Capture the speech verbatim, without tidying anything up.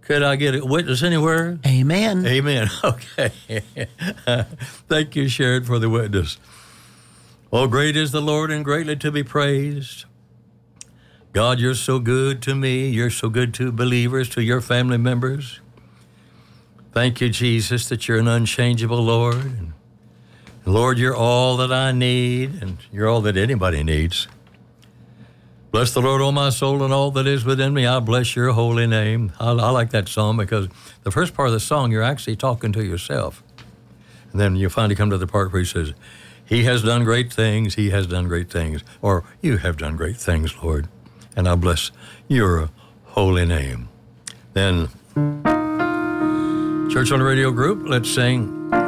Could I get a witness anywhere? Amen. Amen. Okay. Thank you, Sharon, for the witness. Oh, great is the Lord and greatly to be praised. God, you're so good to me. You're so good to believers, to your family members. Thank you, Jesus, that you're an unchangeable Lord. And Lord, you're all that I need, and you're all that anybody needs. Bless the Lord, O my soul, and all that is within me. I bless your holy name. I, I like that song because the first part of the song, you're actually talking to yourself. And then you finally come to the part where he says, he has done great things, he has done great things, or you have done great things, Lord. And I bless your holy name. Then, Church on the Radio Group, let's sing